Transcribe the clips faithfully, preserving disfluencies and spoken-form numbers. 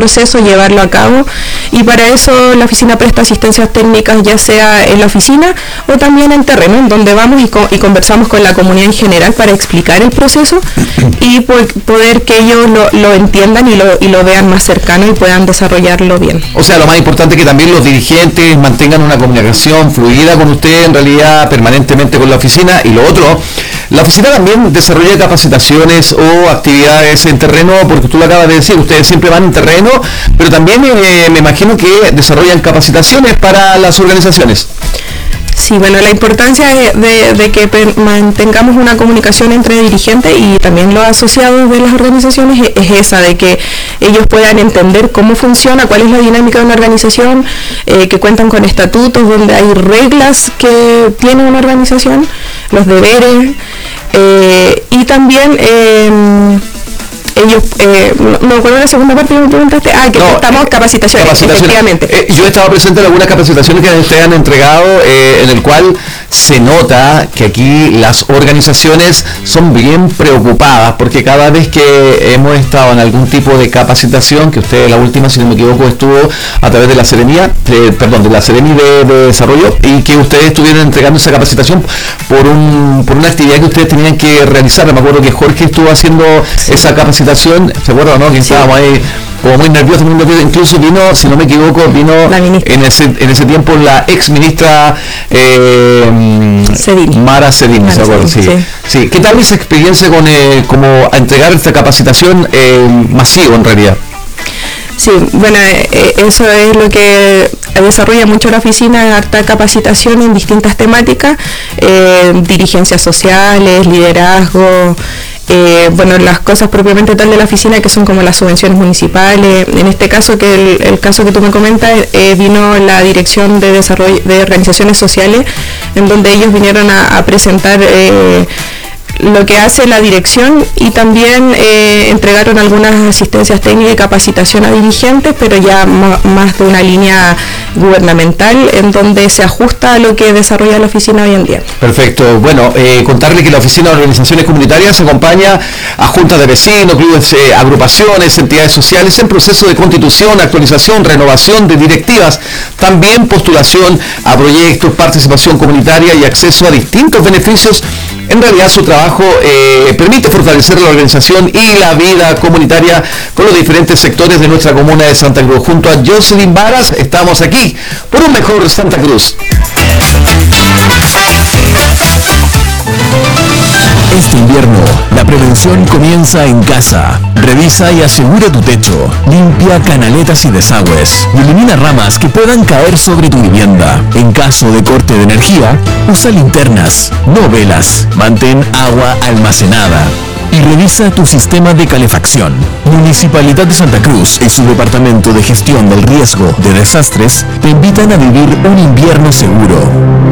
proceso, llevarlo a cabo, y para eso la oficina presta asistencias técnicas, ya sea en la oficina o también en terreno, en donde vamos y, co- y conversamos con la comunidad en general para explicar el proceso y po- poder que ellos lo, lo entiendan y lo, y lo vean más cercano y puedan desarrollarlo bien. O sea, lo más importante es que también los dirigentes mantengan una comunicación fluida con usted, en realidad permanentemente con la oficina. Y lo otro, la oficina también desarrolla capacitaciones o actividades en terreno, porque tú lo acabas de decir, ustedes siempre van en terreno, pero también eh, me imagino que desarrollan capacitaciones para las organizaciones. Sí, bueno, la importancia de, de, de que per- mantengamos una comunicación entre dirigentes y también los asociados de las organizaciones es, es esa, de que ellos puedan entender cómo funciona, cuál es la dinámica de una organización, eh, que cuentan con estatutos donde hay reglas que tiene una organización, los deberes, eh, y también... Eh, ellos, eh, no me acuerdo de la segunda parte que me preguntaste, ah, que No, estamos eh, capacitaciones, capacitaciones. efectivamente. Eh, yo he estado presente en algunas capacitaciones que ustedes han entregado, eh, en el cual se nota que aquí las organizaciones son bien preocupadas, porque cada vez que hemos estado en algún tipo de capacitación, que usted la última, si no me equivoco, estuvo a través de la Seremía, eh, perdón, de la Seremi de, de Desarrollo, y que ustedes estuvieron entregando esa capacitación por un por una actividad que ustedes tenían que realizar. Me acuerdo que Jorge estuvo haciendo sí. esa capacitación, ¿se acuerdan, no? Que sí. estábamos ahí como muy nerviosos, muy nerviosos. Incluso vino, si no me equivoco, vino en ese en ese tiempo la ex ministra eh, Cedini. Mara Cedini, ¿se acuerdan? Sí. Sí. sí. ¿Qué tal esa experiencia con eh, como a entregar esta capacitación eh, masiva en realidad? Sí, bueno, eh, eso es lo que desarrolla mucho la oficina, harta capacitación en distintas temáticas, eh, dirigencias sociales, liderazgo, eh, bueno, las cosas propiamente tal de la oficina, que son como las subvenciones municipales. En este caso, que el, el caso que tú me comentas, eh, vino la Dirección de Desarrollo de Organizaciones Sociales, en donde ellos vinieron a, a presentar eh, lo que hace la dirección, y también eh, entregaron algunas asistencias técnicas y capacitación a dirigentes, pero ya ma- más de una línea gubernamental, en donde se ajusta a lo que desarrolla la oficina hoy en día. Perfecto. Bueno, eh, contarle que la Oficina de Organizaciones Comunitarias acompaña a juntas de vecinos, clubes, eh, agrupaciones, entidades sociales en proceso de constitución, actualización, renovación de directivas, también postulación a proyectos, participación comunitaria y acceso a distintos beneficios. En realidad su trabajo eh, permite fortalecer la organización y la vida comunitaria con los diferentes sectores de nuestra comuna de Santa Cruz. Junto a Jocelyn Varas estamos aquí por un mejor Santa Cruz. Este invierno, la prevención comienza en casa. Revisa y asegura tu techo. Limpia canaletas y desagües. Y elimina ramas que puedan caer sobre tu vivienda. En caso de corte de energía, usa linternas, no velas. Mantén agua almacenada. Y revisa tu sistema de calefacción. Municipalidad de Santa Cruz y su Departamento de Gestión del Riesgo de Desastres te invitan a vivir un invierno seguro.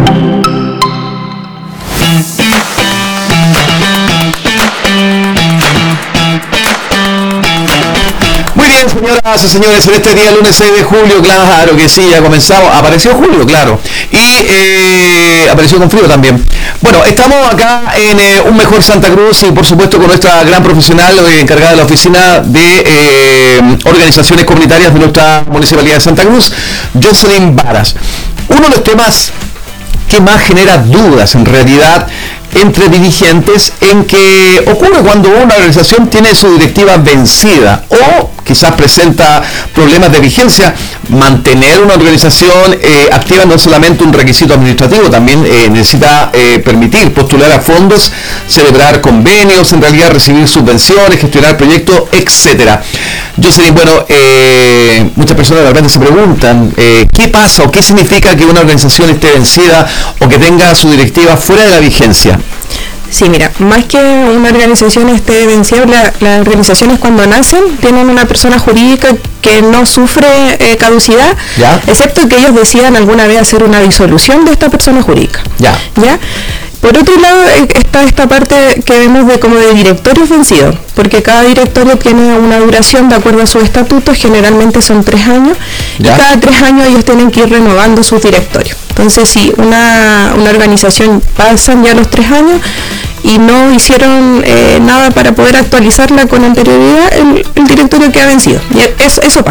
Señoras y señores, en este día, lunes seis de julio, claro que sí, ya comenzamos. Apareció julio, claro. Y eh, apareció con frío también. Bueno, estamos acá en eh, Un Mejor Santa Cruz y por supuesto con nuestra gran profesional eh, encargada de la oficina de eh, organizaciones comunitarias de nuestra Municipalidad de Santa Cruz, Jocelyn Varas. Uno de los temas que más genera dudas en realidad entre dirigentes, en que ocurre cuando una organización tiene su directiva vencida o quizás presenta problemas de vigencia. Mantener una organización eh, activa no es solamente un requisito administrativo, también eh, necesita eh, permitir postular a fondos, celebrar convenios, en realidad recibir subvenciones, gestionar proyectos, etcétera. Yo sé, bueno, eh, muchas personas de repente se preguntan eh, ¿qué pasa o qué significa que una organización esté vencida o que tenga su directiva fuera de la vigencia? Sí, mira, más que una organización esté vencida, la, las organizaciones cuando nacen tienen una persona jurídica que no sufre eh, caducidad, ¿ya?, excepto que ellos decidan alguna vez hacer una disolución de esta persona jurídica. Ya. ¿Ya? Por otro lado está esta parte que vemos de como de directorios vencidos, porque cada directorio tiene una duración de acuerdo a sus estatutos, generalmente son tres años, ¿ya?, y cada tres años ellos tienen que ir renovando sus directorios. Entonces, si una, una organización pasan ya los tres años y no hicieron eh, nada para poder actualizarla con anterioridad, el, el directorio queda vencido. Y eso, eso pasa.